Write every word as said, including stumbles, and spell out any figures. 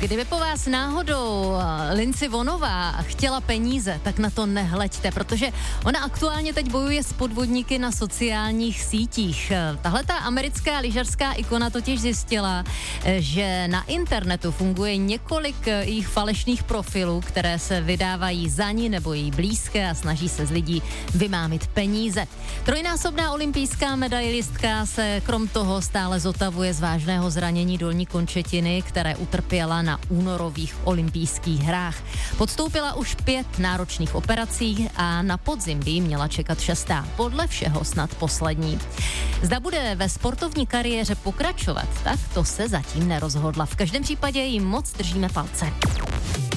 Kdyby po vás náhodou Lindsay Vonnová chtěla peníze, tak na to nehleďte, protože ona aktuálně teď bojuje s podvodníky na sociálních sítích. Tahle ta americká lyžařská ikona totiž zjistila, že na internetu funguje několik jejich falešných profilů, které se vydávají za ní nebo její blízké a snaží se z lidí vymámit peníze. Trojnásobná olympijská medailistka se krom toho stále zotavuje z vážného zranění dolní končetiny, které utrpěla na únorových olympijských hrách. Podstoupila už pět náročných operací a na podzim by jí měla čekat šestá, podle všeho snad poslední. Zda bude ve sportovní kariéře pokračovat, tak to se zatím nerozhodla. V každém případě jí moc držíme palce.